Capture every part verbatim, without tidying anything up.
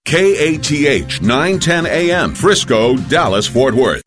K A T H nine ten A M, Frisco, Dallas, Fort Worth.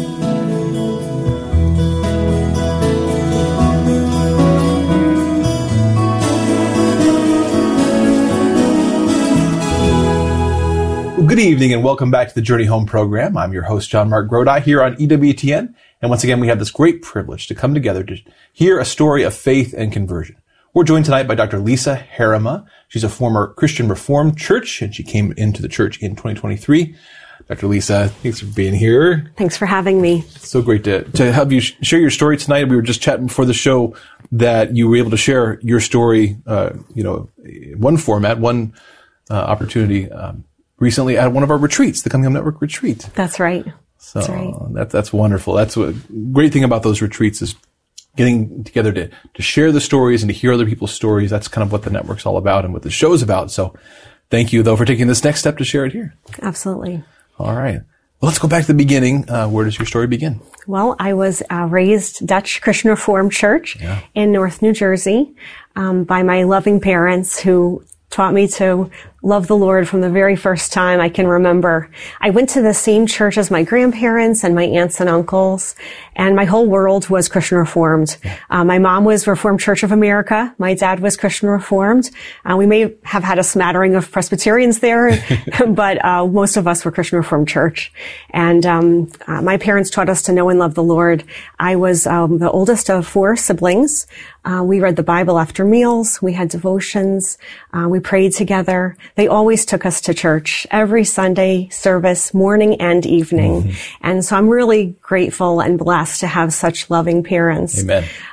Good evening and welcome back to the Journey Home program. I'm your host, John Mark Grodi, here on E W T N. And once again, we have this great privilege to come together to hear a story of faith and conversion. We're joined tonight by Doctor Lisa Harima. She's a former Christian Reformed church, and she came into the church in twenty twenty-three. Doctor Lisa, thanks for being here. Thanks for having me. It's so great to, to have you sh- share your story tonight. We were just chatting before the show that you were able to share your story, uh, you know, in one format, one uh, opportunity, um, recently at one of our retreats, the Coming Home Network retreat. That's right. So that's right. That, that's wonderful. That's what great thing about those retreats is getting together to, to share the stories and to hear other people's stories. That's kind of what the network's all about and what the show's about. So thank you, though, for taking this next step to share it here. Absolutely. All right. Well, let's go back to the beginning. Uh, where does your story begin? Well, I was uh, raised Dutch Christian Reformed Church yeah. in North New Jersey um, by my loving parents who taught me to love the Lord from the very first time I can remember. I went to the same church as my grandparents and my aunts and uncles, and my whole world was Christian Reformed. Uh, my mom was Reformed Church of America. My dad was Christian Reformed. Uh, we may have had a smattering of Presbyterians there, but uh, most of us were Christian Reformed Church. And um, uh, my parents taught us to know and love the Lord. I was um, the oldest of four siblings. Uh, we read the Bible after meals. We had devotions. Uh, we prayed together. They always took us to church every Sunday service, morning and evening. Mm-hmm. And so I'm really grateful and blessed to have such loving parents. Amen.